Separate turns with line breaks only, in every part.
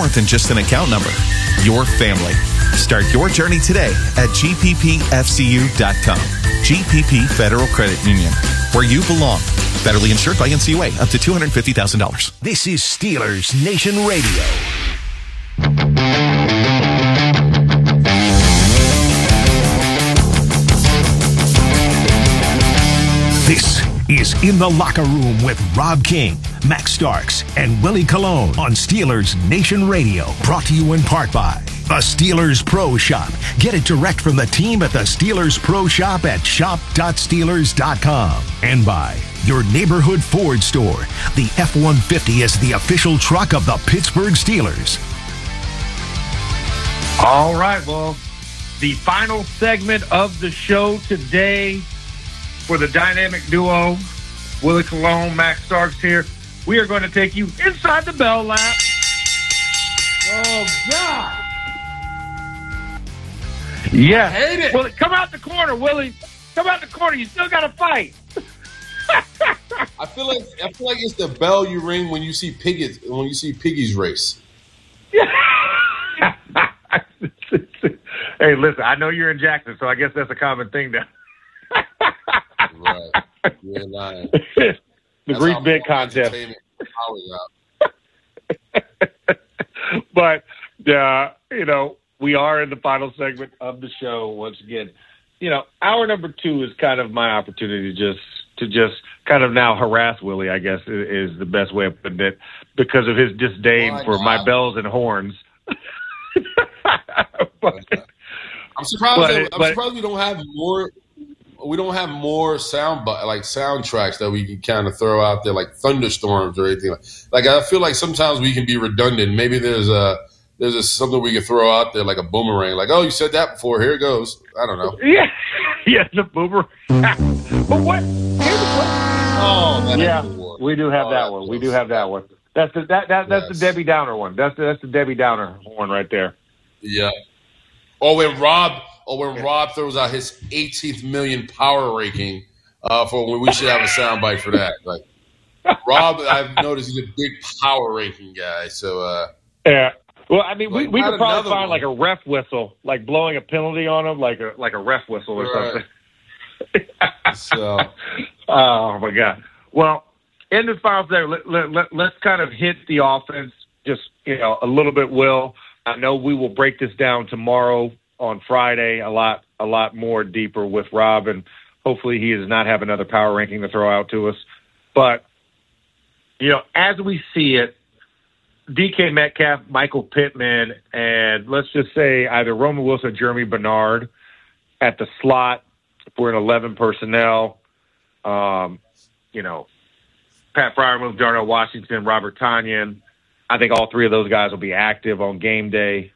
more than just an account number. Your family. Start your journey today at gppfcu.com. GPP Federal Credit Union, where you belong. Federally insured by NCUA, up to $250,000.
This is Steelers Nation Radio. This is In the Locker Room with Rob King, Max Starks, and Willie Colon on Steelers Nation Radio. Brought to you in part by the Steelers Pro Shop. Get it direct from the team at the Steelers Pro Shop at shop.steelers.com. And by your neighborhood Ford store. The F-150 is the official truck of the Pittsburgh Steelers.
All right, well, the final segment of the show today for the dynamic duo, Willie Colon, Max Starks here. We are going to take you inside the bell lap. Oh, God. Yeah.
I hate it.
Willie, come out the corner, Willie. Come out the corner. You still got to fight.
I feel like it's the bell you ring when you see piggies race.
Hey, listen, I know you're in Jackson, so I guess that's a common thing now.
Right. You're lying.
The Greek big contest. But, we are in the final segment of the show once again. Hour number 2 is kind of my opportunity to just kind of now harass Willie, I guess, is the best way of putting it, because of his disdain for my bells and horns.
I'm surprised we don't have more. We don't have more soundtracks that we can kind of throw out there, like thunderstorms or anything. Like I feel like sometimes we can be redundant. Maybe there's something we can throw out there, like a boomerang. Like, oh, you said that before. Here it goes. I don't know.
Yeah, the boomerang. But what?
Oh,
yeah, we do have that one. We do have that one. That's the Debbie Downer one. That's the Debbie Downer one right there.
Yeah. When Rob throws out his 18th million power ranking for when we should have a soundbite for that. Like Rob, I've noticed he's a big power ranking guy. So
yeah. Well, I mean, we could probably find like a ref whistle, like blowing a penalty on him, like a ref whistle or something.
So,
oh my God. Well, in the final there, let's kind of hit the offense just a little bit. Will, I know we will break this down tomorrow on Friday a lot more deeper with Rob, and hopefully he does not have another power ranking to throw out to us. But as we see it, DK Metcalf, Michael Pittman, and let's just say either Roman Wilson or Jeremy Bernard at the slot for an 11 personnel. Pat Freiermuth, Darnell Washington, Robert Tonyan. I think all three of those guys will be active on game day.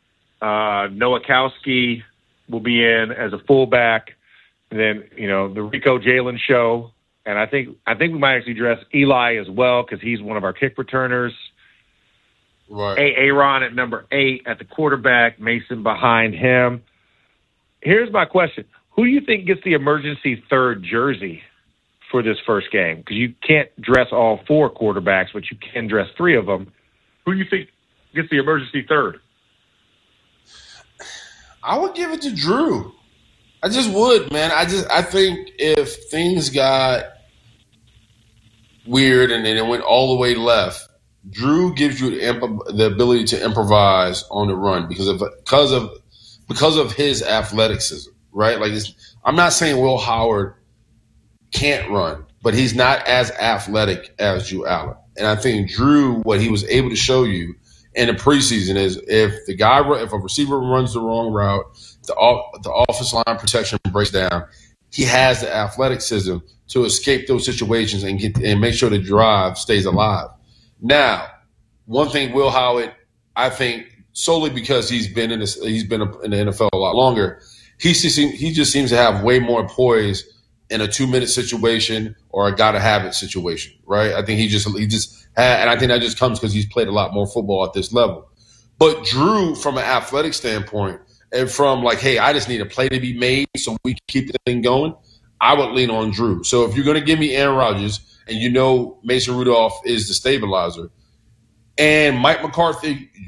Nowakowski will be in as a fullback. And then, the Rico Jalen show. And I think we might actually dress Eli as well because he's one of our kick returners.
Right.
Aaron at number 8 at the quarterback, Mason behind him. Here's my question. Who do you think gets the emergency third jersey for this first game? Because you can't dress all 4 quarterbacks, but you can dress 3 of them. Who do you think gets the emergency third?
I would give it to Drew. I just would, man. I think if things got weird and then it went all the way left, Drew gives you the ability to improvise on the run because of his athleticism, right? Like I'm not saying Will Howard can't run, but he's not as athletic as Drew Allen. And I think Drew, what he was able to show you in the preseason is if a receiver runs the wrong route, the offensive line protection breaks down, he has the athleticism to escape those situations and make sure the drive stays alive. Now, one thing Will Howard, I think, solely because he's been in the NFL a lot longer, he just seems to have way more poise in a 2-minute situation or a gotta have it situation, right? I think he just had, and I think that just comes because he's played a lot more football at this level. But Drew, from an athletic standpoint, and from like, hey, I just need a play to be made so we can keep the thing going, I would lean on Drew. So if you're going to give me Aaron Rodgers and Mason Rudolph is the stabilizer, and Mike McCarthy,